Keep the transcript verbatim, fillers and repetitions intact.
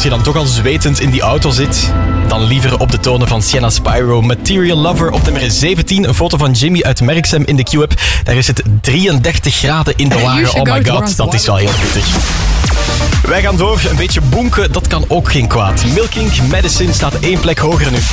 je dan toch al zwetend in die auto zit, dan liever op de tonen van Sienna Spyro. Material Lover op nummer zeventien. Een foto van Jimmy uit Merksem in de Q-app. Daar is het drieëndertig graden in de wagen. Oh my god, dat is wel heel pittig. Wij gaan door. Een beetje bonken, dat kan ook geen kwaad. Milking Medicine staat één plek hoger nu.